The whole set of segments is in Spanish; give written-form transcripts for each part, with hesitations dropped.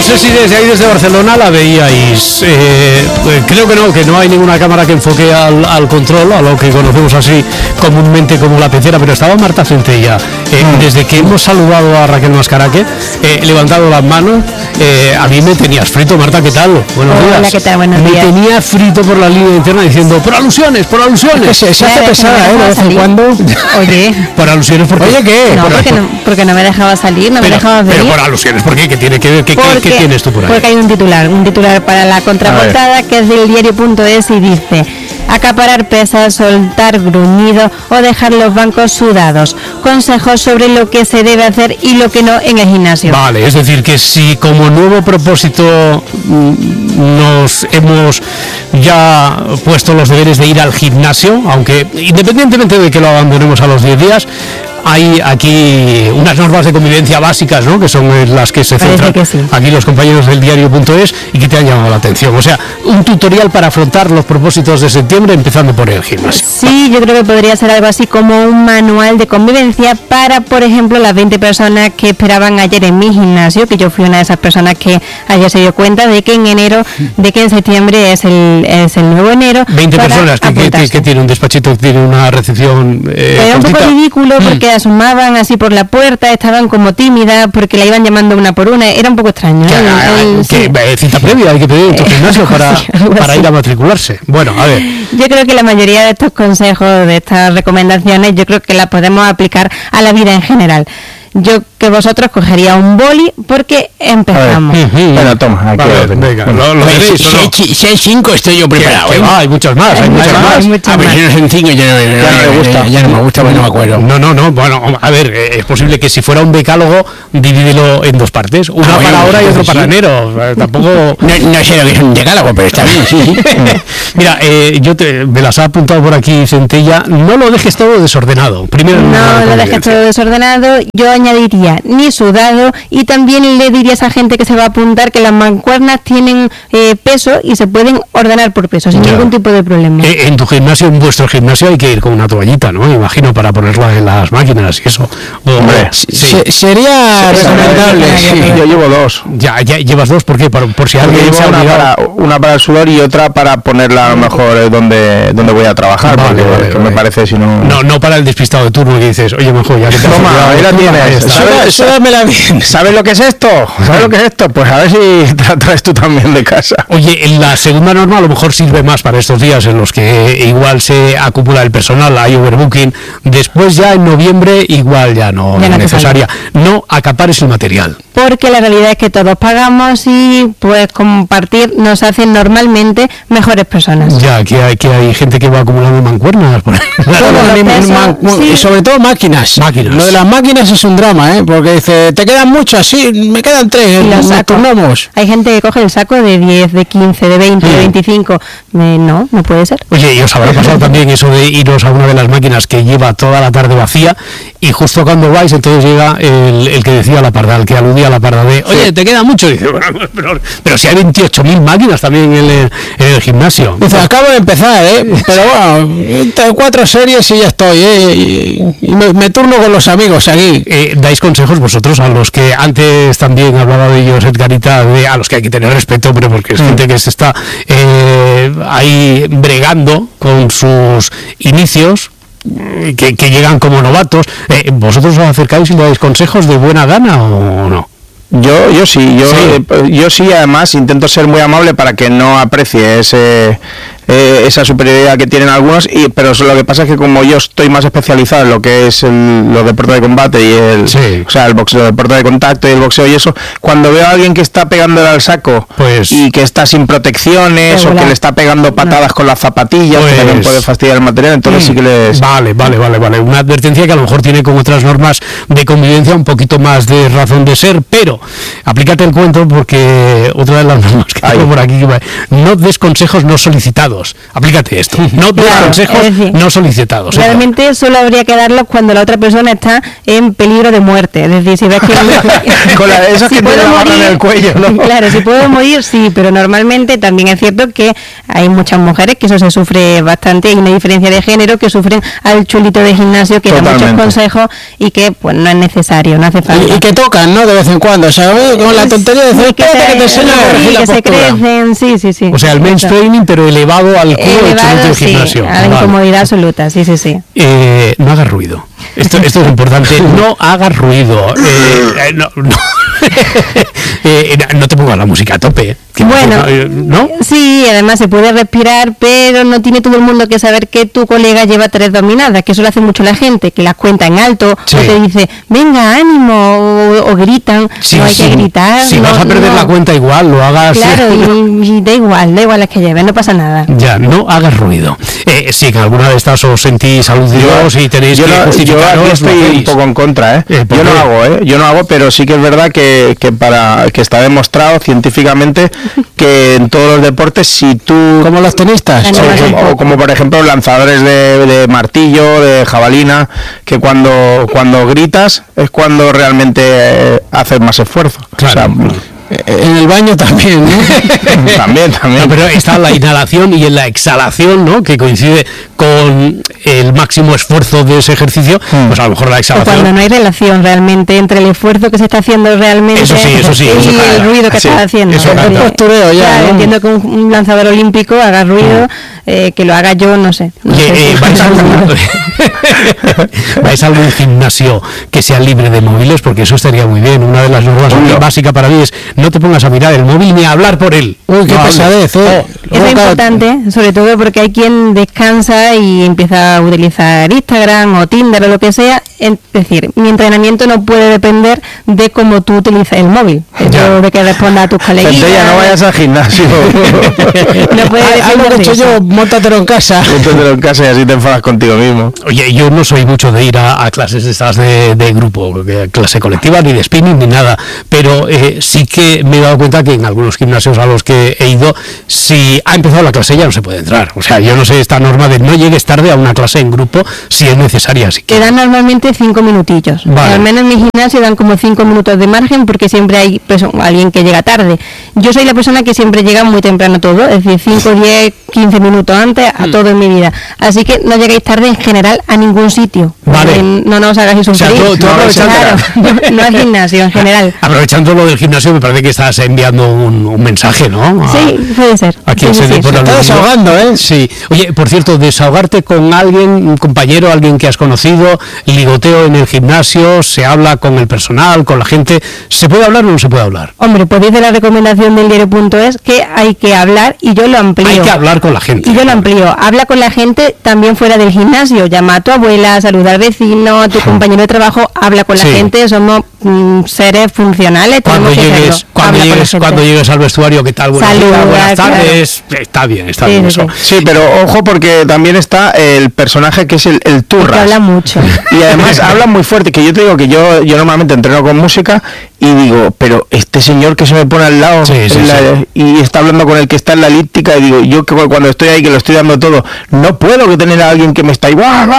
No sé si desde ahí, desde Barcelona, la veíais. Creo que no hay ninguna cámara que enfoque al control, a lo que conocemos así comúnmente como la pecera, pero estaba Marta Centella. Desde que hemos saludado a Raquel Mascaraque, levantado las manos, a mí me tenías frito. Marta, ¿qué tal? Buenos días. Hola, ¿qué tal? Buenos días. Me tenía frito por la línea interna diciendo, por alusiones. Se hace pesada, de vez en cuando. Oye. Por alusiones, ¿por qué? Oye, ¿qué? No, porque no me dejaba salir, no me dejaba venir. Pero por alusiones, ¿por qué? ¿Qué tiene que ver? ¿Qué tienes tú por ahí? Porque hay un titular para la contraportada que es del diario.es y dice: acaparar pesas, soltar gruñido o dejar los bancos sudados. Consejos sobre lo que se debe hacer y lo que no en el gimnasio. Vale, es decir, que si como nuevo propósito nos hemos ya puesto los deberes de ir al gimnasio, aunque independientemente de que lo abandonemos a los 10 días, hay aquí unas normas de convivencia básicas, ¿no?, que son las que se centran aquí los compañeros del diario.es y que te han llamado la atención. O sea, un tutorial para afrontar los propósitos de septiembre empezando por el gimnasio. Sí, yo creo que podría ser algo así como un manual de convivencia para, por ejemplo, las 20 personas que esperaban ayer en mi gimnasio, que yo fui una de esas personas que ayer se dio cuenta de que en septiembre es el nuevo enero. 20 personas que tiene un despachito, que tiene una recepción era un poco ridículo porque asomaban así por la puerta, estaban como tímidas porque la iban llamando una por una, era un poco extraño. Cita previa hay que pedir en tu gimnasio para ir a matricularse. Bueno, a ver. Yo creo que la mayoría de estos consejos, de estas recomendaciones, yo creo que las podemos aplicar a la vida en general. Yo que vosotros cogería un boli porque empezamos. Bueno, toma, aquí venga, lo veréis. Si hay 5 estoy yo preparado. Hay muchas más, hay muchas más. A ver, si no son 5 ya no me gusta, pues no me acuerdo. No, bueno, a ver, es posible que si fuera un decálogo, divídelo en 2 partes, una para ahora y otra para enero. Tampoco... No sé lo que es un decálogo, pero está bien, sí. Mira, me las ha apuntado por aquí Centella, no lo dejes todo desordenado. Primero, no lo dejes todo desordenado, yo añadiría ni sudado, y también le diría a esa gente que se va a apuntar que las mancuernas tienen peso y se pueden ordenar por peso sin ningún tipo de problema. En tu gimnasio, en vuestro gimnasio, hay que ir con una toallita, ¿no? Imagino, para ponerla en las máquinas y eso. Hombre, sería recomendable. Sí, yo llevo 2. Ya llevas 2, ¿por qué? Por si alguien se ha olvidado. Una para el sudor y otra para ponerla a lo mejor donde voy a trabajar, vale, me parece, si no... No para el despistado de turno que dices, oye, mejor ya que te ahí la tienes. Súdamela bien. ¿Sabes lo que es esto? Pues a ver si traes tú también de casa. Oye, en la segunda norma a lo mejor sirve más para estos días en los que igual se acumula el personal, hay overbooking. Después ya en noviembre igual ya no es necesaria. No acapares el material. Porque la realidad es que todos pagamos y pues compartir nos hace normalmente mejores personas. Ya, aquí hay gente que va acumulando mancuernas por ahí. Y sobre todo máquinas. Lo de las máquinas es un drama, porque dice, ¿te quedan muchas? Sí, me quedan 3, nos turnamos. Hay gente que coge el saco de 10, de 15, de 20, de 25. No puede ser. Oye, y os habrá pasado también eso de iros a una de las máquinas que lleva toda la tarde vacía y justo cuando vais, entonces llega el que decía la Pardal, que aludía a la Pardal de, oye, ¿te queda mucho? Y dice, bueno, pero si hay 28.000 máquinas también en el gimnasio. Dice, acabo de empezar, pero bueno, 4 series y ya estoy, y me turno con los amigos aquí. ¿Dais consejos vosotros a los que antes también hablaba de ellos Edgarita, a los que hay que tener respeto, pero porque es gente que se está ahí bregando con sus inicios, que llegan como novatos? ¿Vosotros os acercáis y le dais consejos de buena gana o no? Yo sí, además intento ser muy amable para que no aprecie esa superioridad que tienen algunos, pero lo que pasa es que como yo estoy más especializado en lo que es los deportes de combate y el boxeo, deporte de contacto y el boxeo y eso, cuando veo a alguien que está pegándole al saco y que está sin protecciones o que le está pegando patadas con las zapatillas, que también puede fastidiar el material, entonces sí que les... Vale, una advertencia que a lo mejor tiene con otras normas de convivencia un poquito más de razón de ser, pero aplícate el cuento porque otra de las normas que tengo por aquí, no des consejos no solicitados. solicitados. Aplícate esto. No Claro, consejos es decir, no solicitados. Realmente solo habría que darlos cuando la otra persona está en peligro de muerte. Es decir, si ves que Con esas si que puedo te la agarran morir, en el cuello, ¿no? Claro, si puedo morir, sí, pero normalmente también es cierto que hay muchas mujeres que eso se sufre bastante, hay una diferencia de género que sufren al chulito de gimnasio que da muchos Totalmente. consejos y que pues no es necesario, no hace falta. Y que tocan, ¿no? De vez en cuando, ¿sabes? Con la tontería de decir, Sí, que espérate que te enseño a corregir sí, la que se postura. crecen, sí. O sea, el mansplaining, pero elevado al culo del chulito del Sí, gimnasio. a la Vale. incomodidad absoluta, sí. No hagas ruido. Esto es importante. No hagas ruido. No te pongas la música a tope. Que Bueno, ¿no? sí, además se puede respirar, pero no tiene todo el mundo que saber que tu colega lleva 3 dominadas, que eso lo hace mucho la gente, que las cuenta en alto, Sí. o te dice, venga, ánimo, o gritan, Sí, no hay sí. que gritar. Si no, vas a perder no. la cuenta igual, lo hagas. Claro, y da igual las que lleves, no pasa nada. Ya, no hagas ruido. Si que alguna de estas os sentís aludidos y tenéis yo que no- yo justificaros, aquí lo estoy un hacéis. poco en contra, ¿eh? ¿por Yo no qué? hago, yo no hago, pero sí que es verdad que está demostrado científicamente que en todos los deportes, si tú Como los tenistas. Sí, o como por ejemplo lanzadores de martillo, de jabalina, que cuando gritas es cuando realmente haces más esfuerzo. Claro. En el baño también, ¿no? También. No, pero está la inhalación y en la exhalación, ¿no? Que coincide con el máximo esfuerzo de ese ejercicio, pues a lo mejor la O exhalación. cuando no hay relación realmente entre el esfuerzo que se está haciendo realmente Eso sí, y eso el canta. ruido que Sí, estás haciendo. eso canta. Porque, Postureo ya, claro, ¿no? entiendo que un lanzador olímpico haga ruido, que lo haga yo, no sé. No sé Oye, si- ¿vais a algún gimnasio que sea libre de móviles? Porque eso estaría muy bien. Una de las normas Obvio. básicas para mí es no te pongas a mirar el móvil ni a hablar por él. Uy, qué No hables. pesadez, ¿eh? Eso es importante, sobre todo porque hay quien descansa y empieza a utilizar Instagram o Tinder o lo que sea. Es decir, mi entrenamiento no puede depender de cómo tú utilizas el móvil, Ya. de que responda a tus coleguitas. Centella, no vayas al gimnasio. No puede Algo depender que he de hecho eso. yo, móntatelo en casa. Métetelo en casa y así te enfadas contigo mismo. Oye, yo no soy mucho de ir a clases de estas de grupo, clase colectiva, ni de spinning, ni nada, pero sí que me he dado cuenta que en algunos gimnasios a los que he ido, si ha empezado la clase ya no se puede entrar. O sea, yo no sé esta norma de no llegues tarde a una clase en grupo si es necesaria. Así que Te dan normalmente 5 minutillos. Vale. Al menos en mi gimnasio dan como 5 minutos de margen porque siempre hay pues, alguien que llega tarde. Yo soy la persona que siempre llega muy temprano a todo, es decir, 5, 10, 15 minutos antes a todo en mi vida. Así que no lleguéis tarde en general a ningún sitio. Vale. No nos hagáis O sea, sufrir. tú Claro, no al gimnasio en general. aprovechando lo del gimnasio, me parece que estás enviando un mensaje, ¿no? Sí, puede ser. A quien Sí, se sí, dé sí. por Está aludido. desahogando, ¿eh? Sí. Oye, por cierto, desahogarte con alguien, un compañero, alguien que has conocido, ligoteo en el gimnasio, se habla con el personal, con la gente. ¿Se puede hablar o no se puede hablar? Hombre, podéis de la recomendación del diario.es que hay que hablar y yo lo amplío. Hay que hablar con la gente. Y yo lo amplío. Habla con la gente también fuera del gimnasio. Llama a tu abuela, saluda al vecino, a tu compañero de trabajo. Habla con la Sí. gente. Somos seres funcionales. Cuando tenemos que llegues, serlo. Habla con la gente. cuando llegues al vestuario, ¿qué tal? Buenos días, Saluda, buenas claro. tardes. Está bien Sí, eso. sí. Sí, pero ojo porque también está el personaje que es el Que turras. habla mucho. Y además habla muy fuerte, que yo te digo que yo normalmente entreno con música y digo, pero este señor que se me pone al lado Sí, sí, y está hablando con el que está en la elíptica y digo, yo que cuando estoy ahí que lo estoy dando todo, no puedo que tener a alguien que me está ahí.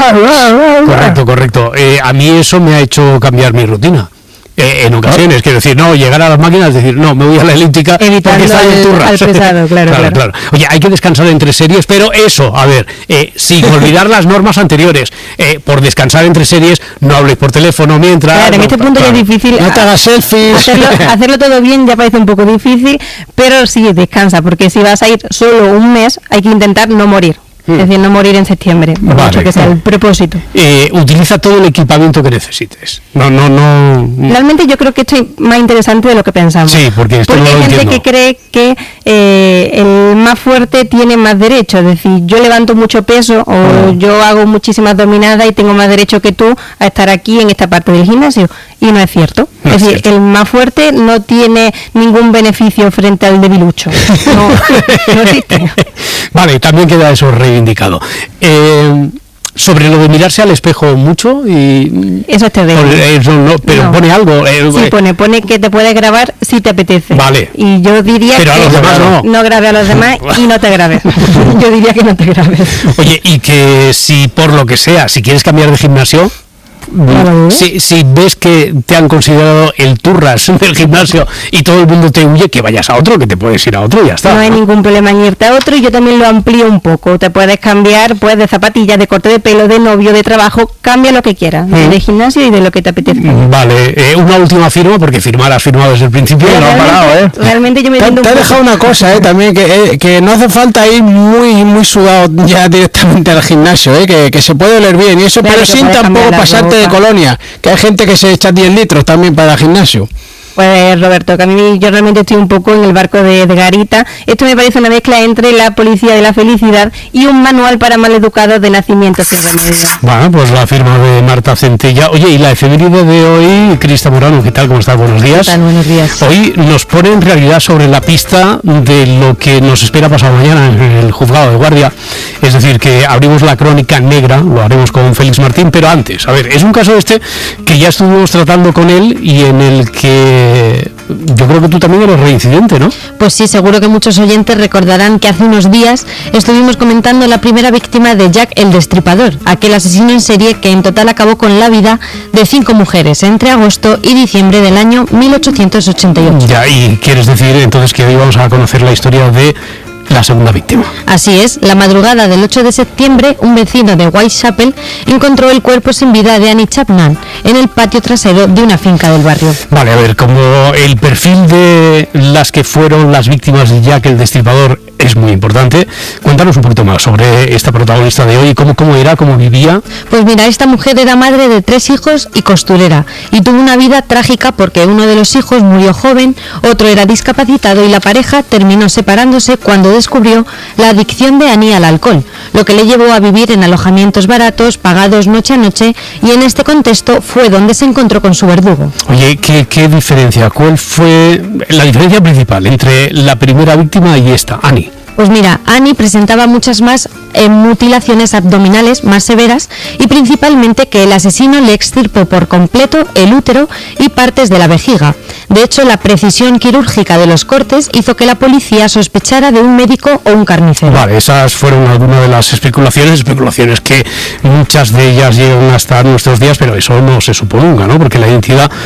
Correcto. A mí eso me ha hecho cambiar mi rutina. En ocasiones, quiero decir, no, llegar a las máquinas, decir, no, me voy a la elíptica Evitando porque está el turras. al pesado, claro. Oye, hay que descansar entre series, pero eso, a ver, sin olvidar las normas anteriores, por descansar entre series, no habléis por teléfono mientras... Claro, en no, este punto ya es difícil. No te hagas selfies. Hacerlo todo bien ya parece un poco difícil, pero sí, descansa, porque si vas a ir solo un mes, hay que intentar no morir. Es decir, no morir en septiembre, por Vale. mucho que sea el propósito. Utiliza todo el equipamiento que necesites. No. Realmente yo creo que esto es más interesante de lo que pensamos. Sí, porque esto no hay lo gente entiendo. que cree que el más fuerte tiene más derecho. Es decir, yo levanto mucho peso o yo hago muchísimas dominadas y tengo más derecho que tú a estar aquí en esta parte del gimnasio. Y no es cierto. No es es decir, cierto. el más fuerte no tiene ningún beneficio frente al debilucho. No existe. Vale, también queda eso reivindicado. Sobre lo de mirarse al espejo mucho y... Eso te veo. Pero no. Pone algo. Sí, pone que te puedes grabar si te apetece. Vale. Y yo diría pero que a los demás no grabe a los demás y no te grabes. Yo diría que no te grabes. Oye, y que si por lo que sea, si quieres cambiar de gimnasio... Si ves que te han considerado el turras del gimnasio y todo el mundo te huye, que vayas a otro, que te puedes ir a otro y ya está. No hay ningún problema en irte a otro, y yo también lo amplío un poco. Te puedes cambiar pues de zapatillas, de corte de pelo, de novio, de trabajo, cambia lo que quieras, de gimnasio y de lo que te apetezca. Vale, una última firma, porque firmar has firmado desde el principio. No ha parado, Realmente yo me entiendo. Te he dejado una cosa, también, que no hace falta ir muy sudado ya directamente al gimnasio, que se puede oler bien y eso, claro, pero sin tampoco pasarte de colonia, que hay gente que se echa 10 litros también para el gimnasio. Pues Roberto, que a mí yo realmente estoy un poco en el barco de Garita. Esto me parece una mezcla entre la policía de la felicidad y un manual para maleducados de nacimiento sin remedio. Bueno, pues la firma de Marta Centella. Oye, y la efeméride de hoy, Crista Morano, ¿qué tal? ¿Cómo estás? Buenos días. ¿Qué tal? Buenos días. Hoy nos pone en realidad sobre la pista de lo que nos espera pasado mañana en el juzgado de guardia. Es decir, que abrimos la crónica negra, lo haremos con Félix Martín, pero antes, a ver, es un caso que ya estuvimos tratando con él y en el que yo creo que tú también eres reincidente, ¿no? Pues sí, seguro que muchos oyentes recordarán que hace unos días estuvimos comentando la primera víctima de Jack el Destripador, aquel asesino en serie que en total acabó con la vida de 5 mujeres entre agosto y diciembre del año 1888. Ya, y quieres decir entonces que hoy vamos a conocer la historia de la segunda víctima. Así es, la madrugada del 8 de septiembre, un vecino de Whitechapel encontró el cuerpo sin vida de Annie Chapman en el patio trasero de una finca del barrio. Vale, a ver, como el perfil de las que fueron las víctimas de Jack el Destripador es muy importante, cuéntanos un poquito más sobre esta protagonista de hoy, cómo era, cómo vivía. Pues mira, esta mujer era madre de 3 hijos y costurera, y tuvo una vida trágica porque uno de los hijos murió joven, otro era discapacitado y la pareja terminó separándose cuando descubrió la adicción de Annie al alcohol, lo que le llevó a vivir en alojamientos baratos, pagados noche a noche, y en este contexto fue donde se encontró con su verdugo. Oye, ¿qué diferencia? ¿Cuál fue la diferencia principal entre la primera víctima y esta, Annie? Pues mira, Annie presentaba muchas más mutilaciones abdominales más severas y principalmente que el asesino le extirpó por completo el útero y partes de la vejiga. De hecho, la precisión quirúrgica de los cortes hizo que la policía sospechara de un médico o un carnicero. Vale, esas fueron algunas de las especulaciones que muchas de ellas llegan hasta nuestros días, pero eso no se suponga, ¿no? Porque la identidad